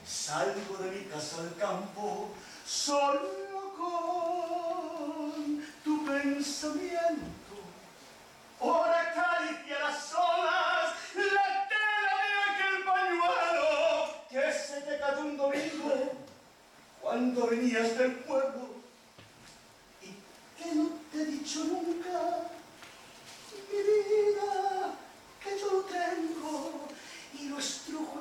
Salgo de mi casa al campo, solo con tu pensamiento. Por acariciar las olas, la tela de aquel pañuelo que se te cayó un domingo cuando venías del pueblo. Y que no te he dicho nunca, mi vida, que yo lo tengo y lo estrujo